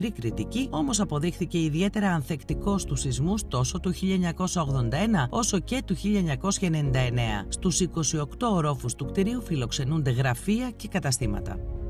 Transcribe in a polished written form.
κριτική, όμως αποδείχθηκε ιδιαίτερα ανθεκτικό στους σεισμούς τόσο του 1981 όσο και του 1999. Στους 28 ορόφους του κτηρίου φιλοξενούνται γραφεία και καταστήματα.